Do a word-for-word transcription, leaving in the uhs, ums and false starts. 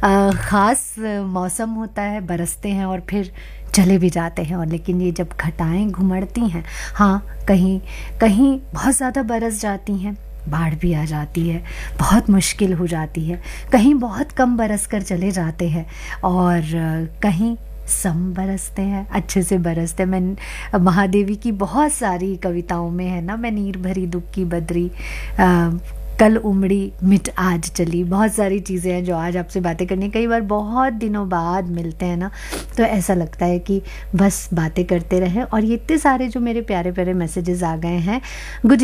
ख़ास मौसम होता है, बरसते हैं और फिर चले भी जाते हैं। और लेकिन ये जब घटाएं घुमड़ती हैं, हाँ कहीं कहीं बहुत ज़्यादा बरस जाती हैं, बाढ़ भी आ जाती है, बहुत मुश्किल हो जाती है, कहीं बहुत कम बरस कर चले जाते हैं और कहीं सम बरसते हैं, अच्छे से बरसते हैं। मैं महादेवी की बहुत सारी कविताओं में है ना, मैं नीर भरी दुख की बदरी, आ, कल उमड़ी मिट आज चली, बहुत सारी चीज़ें हैं जो आज आपसे बातें करनी। कई बार बहुत दिनों बाद मिलते हैं ना, तो ऐसा लगता है कि बस बातें करते रहें। और ये इतने सारे जो मेरे प्यारे प्यारे मैसेजेस आ गए हैं, गुड